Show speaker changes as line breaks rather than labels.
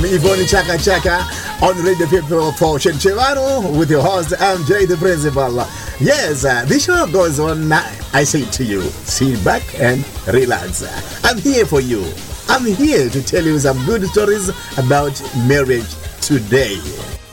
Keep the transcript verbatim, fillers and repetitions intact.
Yvonne Chaka Chaka on Radio People for Chenchevano with your host, M J the Principal. Yes, uh, the show goes on. I say to you, sit back and relax. I'm here for you. I'm here to tell you some good stories about marriage today.